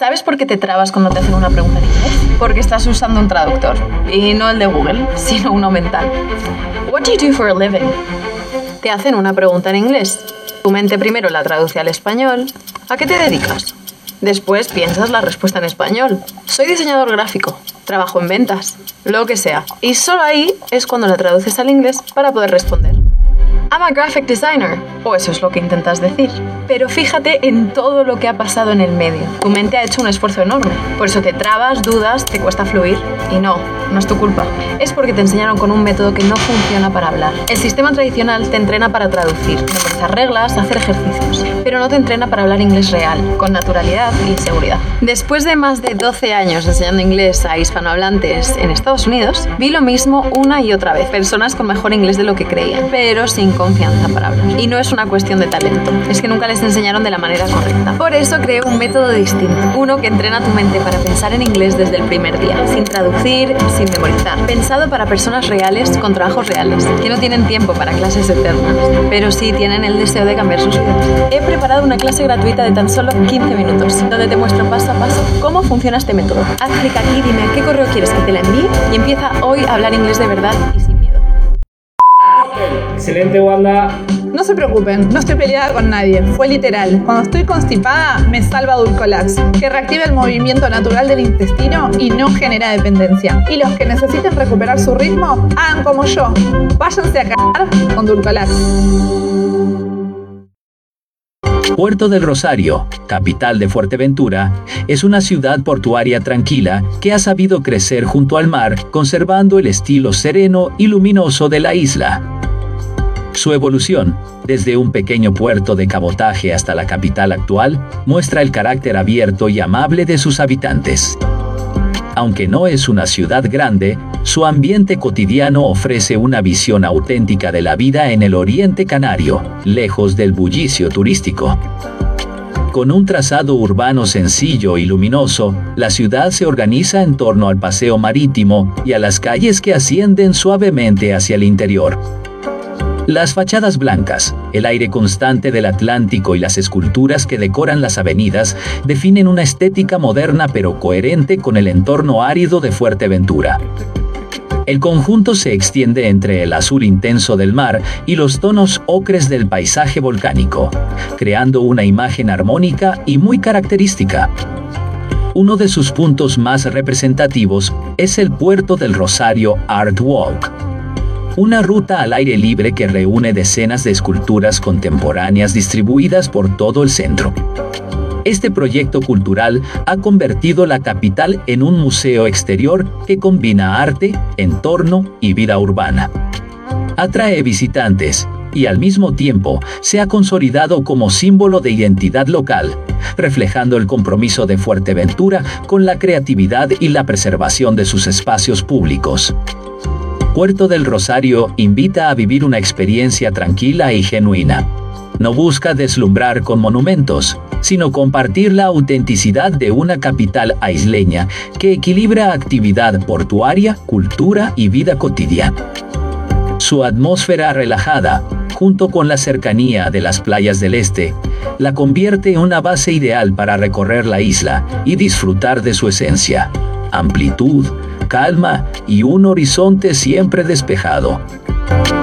¿Sabes por qué te trabas cuando te hacen una pregunta en inglés? Porque estás usando un traductor. Y no el de Google, sino uno mental. What do you do for a living? Te hacen una pregunta en inglés. Tu mente primero la traduce al español. ¿A qué te dedicas? Después piensas la respuesta en español. Soy diseñador gráfico. Trabajo en ventas. Lo que sea. Y solo ahí es cuando la traduces al inglés para poder responder. I'm a graphic designer. O eso es lo que intentas decir. Pero fíjate en todo lo que ha pasado en el medio. Tu mente ha hecho un esfuerzo enorme. Por eso te trabas, dudas, te cuesta fluir. Y no es tu culpa. Es porque te enseñaron con un método que no funciona para hablar. El sistema tradicional te entrena para traducir, memorizar reglas, hacer ejercicios. Pero no te entrena para hablar inglés real, con naturalidad y seguridad. Después de más de 12 años enseñando inglés a hispanohablantes en Estados Unidos, vi lo mismo una y otra vez. Personas con mejor inglés de lo que creían, pero sin confianza para hablar. Y no es una cuestión de talento, es que nunca les enseñaron de la manera correcta. Por eso creé un método distinto, uno que entrena tu mente para pensar en inglés desde el primer día, sin traducir, sin memorizar. Pensado para personas reales con trabajos reales, que no tienen tiempo para clases eternas, pero sí tienen el deseo de cambiar sus vidas. He preparado una clase gratuita de tan solo 15 minutos, donde te muestro paso a paso cómo funciona este método. Haz clic aquí y dime a qué correo quieres que te la envíe y empieza hoy a hablar inglés de verdad y sin miedo. Excelente, Wanda. No se preocupen, no estoy peleada con nadie, fue literal. Cuando estoy constipada, me salva Dulcolax, que reactiva el movimiento natural del intestino y no genera dependencia. Y los que necesiten recuperar su ritmo, hagan como yo. Váyanse a cagar con Dulcolax. Puerto del Rosario, capital de Fuerteventura, es una ciudad portuaria tranquila que ha sabido crecer junto al mar, conservando el estilo sereno y luminoso de la isla. Su evolución, desde un pequeño puerto de cabotaje hasta la capital actual, muestra el carácter abierto y amable de sus habitantes. Aunque no es una ciudad grande, su ambiente cotidiano ofrece una visión auténtica de la vida en el Oriente Canario, lejos del bullicio turístico. Con un trazado urbano sencillo y luminoso, la ciudad se organiza en torno al paseo marítimo y a las calles que ascienden suavemente hacia el interior. Las fachadas blancas, el aire constante del Atlántico y las esculturas que decoran las avenidas definen una estética moderna pero coherente con el entorno árido de Fuerteventura. El conjunto se extiende entre el azul intenso del mar y los tonos ocres del paisaje volcánico, creando una imagen armónica y muy característica. Uno de sus puntos más representativos es el Puerto del Rosario Art Walk, una ruta al aire libre que reúne decenas de esculturas contemporáneas distribuidas por todo el centro. Este proyecto cultural ha convertido la capital en un museo exterior que combina arte, entorno y vida urbana. Atrae visitantes y al mismo tiempo se ha consolidado como símbolo de identidad local, reflejando el compromiso de Fuerteventura con la creatividad y la preservación de sus espacios públicos. Puerto del Rosario invita a vivir una experiencia tranquila y genuina. No busca deslumbrar con monumentos, sino compartir la autenticidad de una capital isleña que equilibra actividad portuaria, cultura y vida cotidiana. Su atmósfera relajada, junto con la cercanía de las playas del este, la convierte en una base ideal para recorrer la isla y disfrutar de su esencia, amplitud, calma y un horizonte siempre despejado.